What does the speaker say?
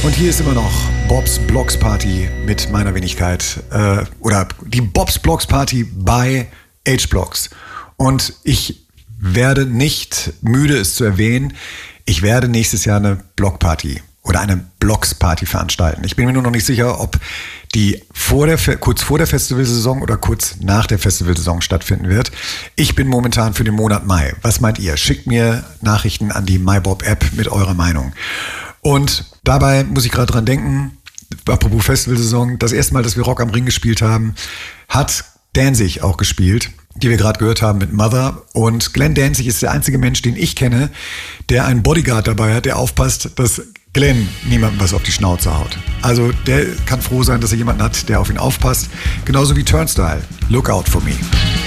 Und hier ist immer noch Bob's Blocks Party mit meiner Wenigkeit. Oder die Bob's Blocks Party bei H-Blocks. Und ich werde nicht müde, es zu erwähnen, ich werde nächstes Jahr eine Blockparty oder eine Blocks-Party veranstalten. Ich bin mir nur noch nicht sicher, ob die kurz vor der Festivalsaison oder kurz nach der Festivalsaison stattfinden wird. Ich bin momentan für den Monat Mai. Was meint ihr? Schickt mir Nachrichten an die MyBob-App mit eurer Meinung. Und dabei muss ich gerade dran denken, apropos Festivalsaison, das erste Mal, dass wir Rock am Ring gespielt haben, hat Danzig auch gespielt, die wir gerade gehört haben mit Mother. Und Glenn Danzig ist der einzige Mensch, den ich kenne, der einen Bodyguard dabei hat, der aufpasst, dass Glenn niemandem was auf die Schnauze haut. Also der kann froh sein, dass er jemanden hat, der auf ihn aufpasst. Genauso wie Turnstile. Look out for me.